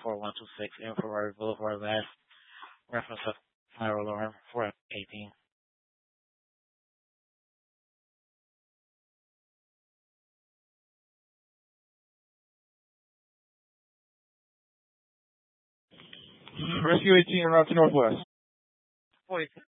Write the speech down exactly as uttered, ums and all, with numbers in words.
four one two six Infrared Boulevard, West. Reference of fire alarm four eighteen. Rescue eighteen, route to Northwest. forty